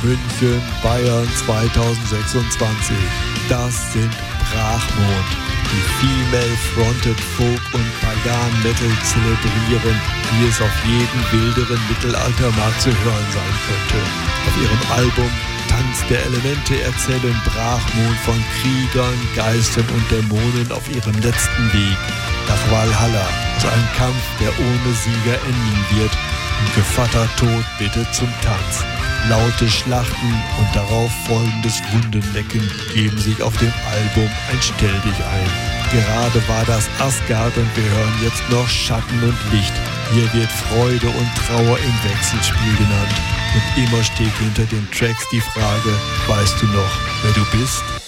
München, Bayern 2026. Das sind Brachmond, die Female-Fronted Folk und Pagan Metal zelebrieren, wie es auf jedem wilderen Mittelaltermarkt zu hören sein könnte. Auf ihrem Album Tanz der Elemente erzählen Brachmond von Kriegern, Geistern und Dämonen auf ihrem letzten Weg nach Valhalla, zu einem Kampf, der ohne Sieger enden wird, und Gevatter Tod bittet zum Tanz. Laute Schlachten und darauf folgendes Wundenlecken geben sich auf dem Album ein Stell dich ein. Gerade war das Asgard und wir hören jetzt noch Schatten und Licht. Hier wird Freude und Trauer im Wechselspiel genannt. Und immer steht hinter den Tracks die Frage, weißt du noch, wer du bist?